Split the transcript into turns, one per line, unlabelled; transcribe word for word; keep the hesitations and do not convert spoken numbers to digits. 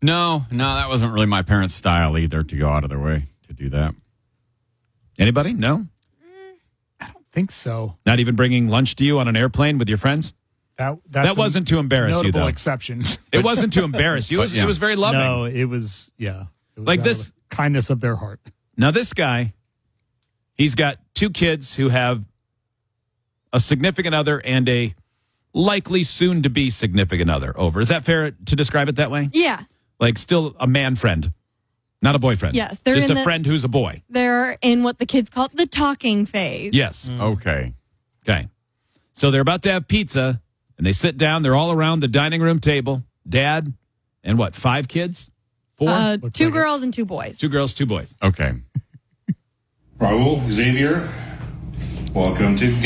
No, no, that wasn't really my parents' style either, to go out of their way to do that.
Anybody? No?
I don't think so.
Not even bringing lunch to you on an airplane with your friends?
That that's
That wasn't to embarrass you,
notable
though.
exception.
It wasn't to embarrass you. It was,
But, yeah.
it was very loving.
No, it was yeah. It was
Like
out of
this-
the kindness of their heart.
Now, this guy, he's got two kids who have a significant other and a likely soon-to-be significant other over. Is that fair to describe it that way?
Yeah.
Like still a man friend, not a boyfriend.
Yes, they're
Just
in
a
the-
friend who's a boy.
They're in what the kids call the talking phase.
Yes.
Okay.
Okay. So they're about to have pizza, and they sit down. They're all around the dining room table. Dad and what, five kids? Four?
Uh,
Looks
two
like it.
girls and two boys.
Two girls, two boys.
Okay.
Raul, Xavier, welcome to